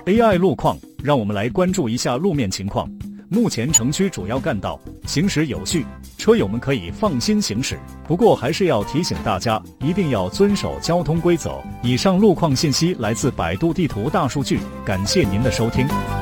AI 路况，让我们来关注一下路面情况。目前城区主要干道行驶有序，车友们可以放心行驶。不过还是要提醒大家，一定要遵守交通规则。以上路况信息来自百度地图大数据，感谢您的收听。